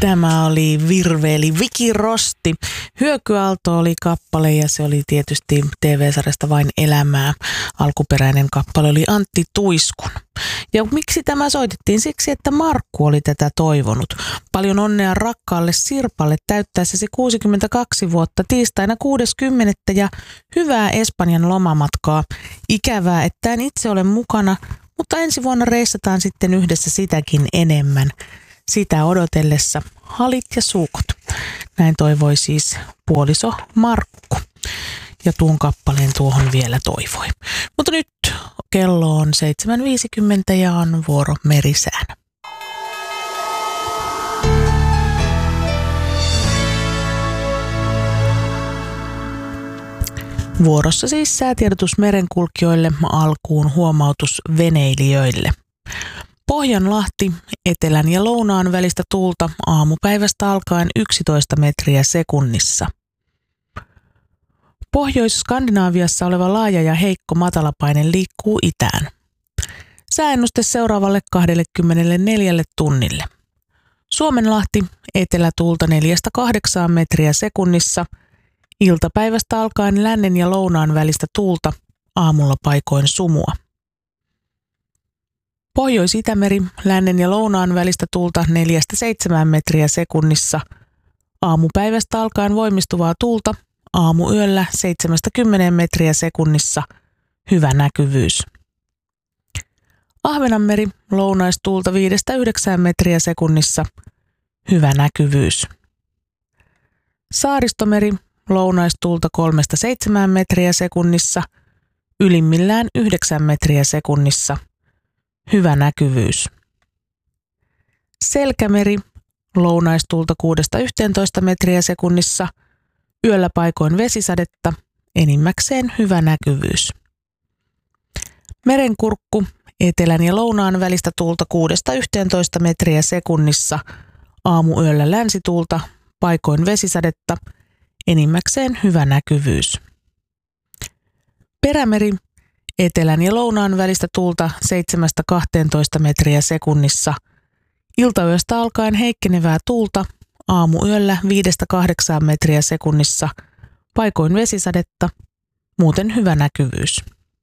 Tämä oli Virve Viki Rosti. Hyökyaalto oli kappale ja se oli tietysti TV-sarjasta Vain elämää. Alkuperäinen kappale oli Antti Tuiskun. Ja miksi tämä soitettiin? Siksi, että Markku oli tätä toivonut. Paljon onnea rakkaalle Sirpalle täyttäessäsi 62 vuotta tiistaina 60. ja hyvää Espanjan lomamatkaa. Ikävää, että en itse ole mukana, mutta ensi vuonna reissataan sitten yhdessä sitäkin enemmän. Sitä odotellessa halit ja suukot. Näin toivoi siis puoliso Markku. Ja tuon kappaleen tuohon vielä toivoi. Mutta nyt kello on 7.50 ja on vuoro Merisään. Vuorossa siis säätiedotus merenkulkijoille, alkuun huomautus veneilijöille. Pohjanlahti, etelän ja lounaan välistä tuulta aamupäivästä alkaen 11 metriä sekunnissa. Pohjois-Skandinaaviassa oleva laaja ja heikko matalapaine liikkuu itään. Sääennuste seuraavalle 24 tunnille. Suomenlahti, etelätuulta 4-8 metriä sekunnissa. Iltapäivästä alkaen lännen ja lounaan välistä tuulta, aamulla paikoin sumua. Pohjois-Itämeri, lännen ja lounaan välistä tuulta 4-7 metriä sekunnissa. Aamupäivästä alkaen voimistuvaa tuulta, aamuyöllä 7-10 metriä sekunnissa. Hyvä näkyvyys. Ahvenanmeri, lounaistuulta 5-9 metriä sekunnissa. Hyvä näkyvyys. Saaristomeri, lounaistuulta 3-7 metriä sekunnissa. Ylimmillään 9 metriä sekunnissa. Hyvä näkyvyys. Selkämeri, lounaistuulta 6-11 metriä sekunnissa. Yöllä paikoin vesisadetta, enimmäkseen hyvä näkyvyys. Merenkurkku, etelän ja lounaan välistä tuulta 6-11 metriä sekunnissa. Aamuyöllä länsituulta, paikoin vesisadetta, enimmäkseen hyvä näkyvyys. Perämeri, etelän ja lounaan välistä tuulta 7-12 metriä sekunnissa. Iltayöstä alkaen heikkenevää tuulta, aamuyöllä 5-8 metriä sekunnissa, paikoin vesisadetta, muuten hyvä näkyvyys.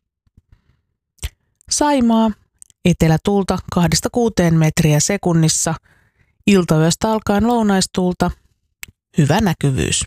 Saimaa, etelätuulta 2-6 metriä sekunnissa, iltayöstä alkaen lounaistuulta, hyvä näkyvyys.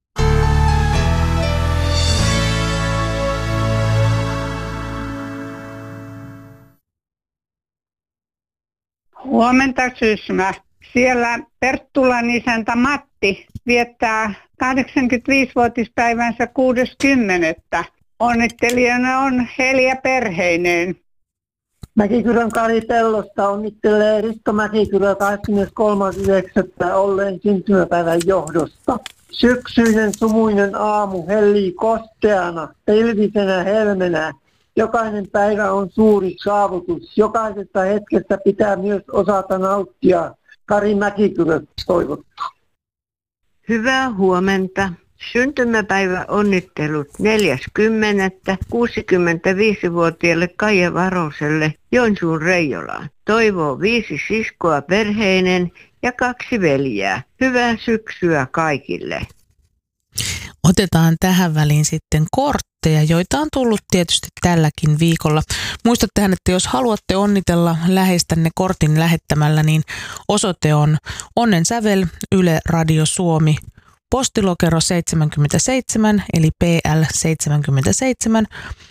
Huomenta Sysmä. Siellä Perttulan isäntä Matti viettää 85-vuotispäivänsä 60. Onnittelijana on Helia perheineen. Mäkikyrön Kari Pellosta onnittelee Risto Mäkikyrö 23.9. olleen syntymäpäivän johdosta. Syksyinen sumuinen aamu hellii kosteana, pilvisenä helmenä. Jokainen päivä on suuri saavutus. Jokaisesta hetkestä pitää myös osata nauttia. Kari Mäkikyrö toivottaa. Hyvää huomenta. Syntymäpäivä onnittelut 4.10. 65-vuotiaalle Kaija Varoselle Joensuun Reijolaan. Toivoo 5 siskoa perheinen ja 2 veljää. Hyvää syksyä kaikille. Otetaan tähän väliin sitten kortteja, joita on tullut tietysti tälläkin viikolla. Muistattehan, että jos haluatte onnitella läheistänne kortin lähettämällä, niin osoite on Onnensävel, Yle Radio Suomi, postilokero 77 eli PL 77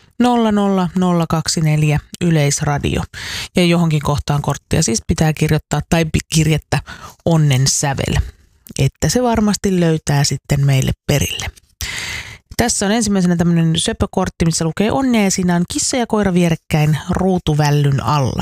00024 Yleisradio. Ja johonkin kohtaan korttia siis pitää kirjoittaa tai kirjettä Onnensävel, että se varmasti löytää sitten meille perille. Tässä on ensimmäisenä tämmöinen söpökortti, missä lukee onnea ja siinä on kissa ja koira vierekkäin ruutuvällyn alla.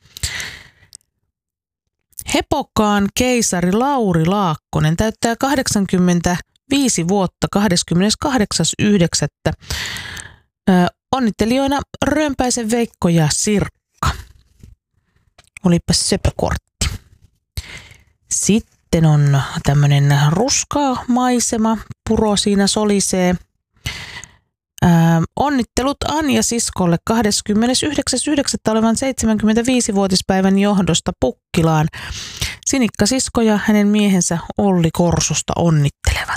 Hepokkaan keisari Lauri Laakkonen täyttää 85 vuotta 28.9. Onnittelijoina Römpäisen Veikko ja Sirkka. Olipa söpökortti. Sitten on tämmöinen ruskaa maisema, puro siinä solisee. Onnittelut Anja siskolle 29.9. olevan 75-vuotispäivän johdosta Pukkilaan. Sinikka-sisko ja hänen miehensä Olli Korsusta onnittelevat.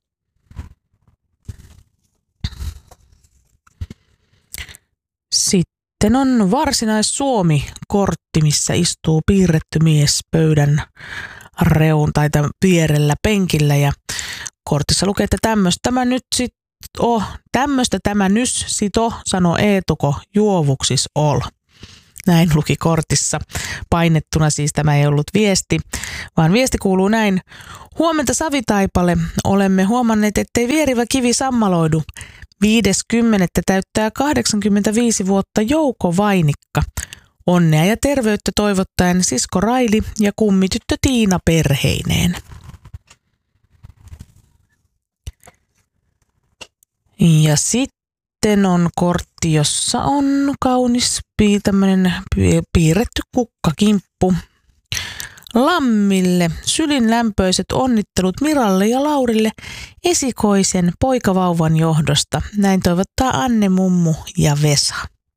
Sitten on Varsinais-Suomi-kortti, missä istuu piirretty mies pöydän reun tai vierellä penkillä ja kortissa lukee, että tämmöistä tämä nys sito, sano Eetuko, juovuksis ol. Näin luki kortissa. Painettuna siis tämä ei ollut viesti, vaan viesti kuuluu näin. Huomenta Savitaipale. Olemme huomanneet, ettei vierivä kivi sammaloidu. 5.10. täyttää 85 vuotta Jouko Vainikka. Onnea ja terveyttä toivottaen sisko Raili ja kummityttö Tiina perheineen. Ja sitten on kortti, jossa on kaunis tämmöinen piirretty kukkakimppu. Lammille sylinlämpöiset onnittelut Miralle ja Laurille esikoisen poikavauvan johdosta. Näin toivottaa Anne, mummu ja Vesa.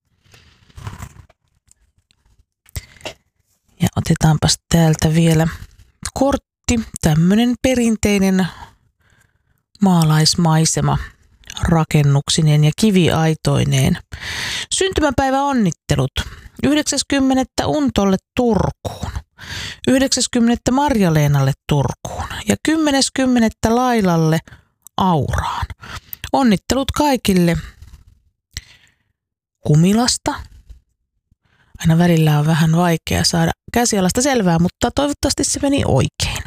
Ja otetaanpas täältä vielä kortti, tämmöinen perinteinen maalaismaisema rakennuksineen ja kiviaitoineen. Syntymäpäivä onnittelut. 90. Untolle Turkuun. 90. Marja-Leenalle Turkuun ja 10.10. Lailalle Auraan. Onnittelut kaikille Kumilasta. Aina välillä on vähän vaikea saada käsialasta selvää, mutta toivottavasti se meni oikein.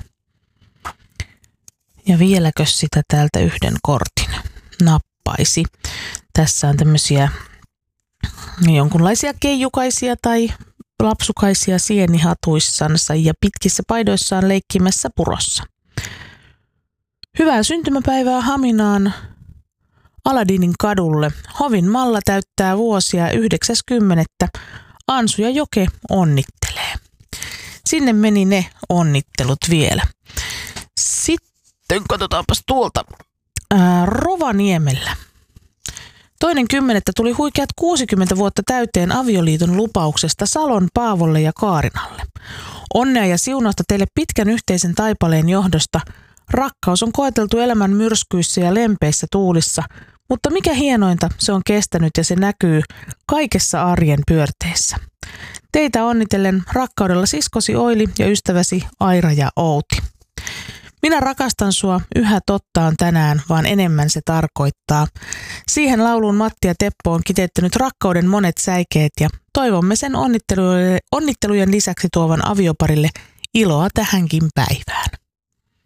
Ja vieläkö sitä täältä yhden kortin nappaisi? Tässä on tämmöisiä jonkunlaisia keijukaisia tai lapsukaisia sienihatuissansa ja pitkissä paidoissaan leikkimässä purossa. Hyvää syntymäpäivää Haminaan Aladinin kadulle. Hovin Malla täyttää vuosia 9.10. Ansu ja Joke onnittelee. Sinne meni ne onnittelut vielä. Sitten katsotaanpas tuolta Rovaniemellä. 2.10. tuli huikeat 60 vuotta täyteen avioliiton lupauksesta Salon Paavolle ja Kaarinalle. Onnea ja siunausta teille pitkän yhteisen taipaleen johdosta. Rakkaus on koeteltu elämän myrskyissä ja lempeissä tuulissa, mutta mikä hienointa, se on kestänyt ja se näkyy kaikessa arjen pyörteissä. Teitä onnitellen rakkaudella siskosi Oili ja ystäväsi Aira ja Outi. Minä rakastan sua, yhä totta on tänään, vaan enemmän se tarkoittaa. Siihen lauluun Matti ja Teppo on kiteyttänyt rakkauden monet säikeet ja toivomme sen onnittelujen lisäksi tuovan avioparille iloa tähänkin päivään.